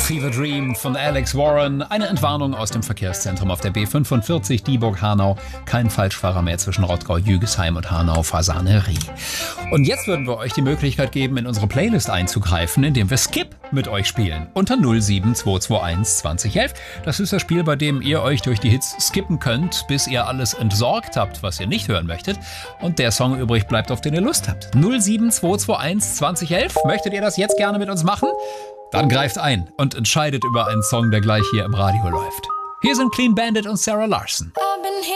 Fever Dream von Alex Warren. Eine Entwarnung aus dem Verkehrszentrum auf der B45 Dieburg-Hanau. Kein Falschfahrer mehr zwischen Rottgau, Jügesheim und Hanau-Fasanerie. Und jetzt würden wir euch die Möglichkeit geben, in unsere Playlist einzugreifen, indem wir Skip mit euch spielen. Unter 07221 2011. Das ist das Spiel, bei dem ihr euch durch die Hits skippen könnt, bis ihr alles entsorgt habt, was ihr nicht hören möchtet. Und der Song übrig bleibt, auf den ihr Lust habt. 07221 2011. Möchtet ihr das jetzt gerne mit uns machen? Dann greift ein und entscheidet über einen Song, der gleich hier im Radio läuft. Hier sind Clean Bandit und Sarah Larson.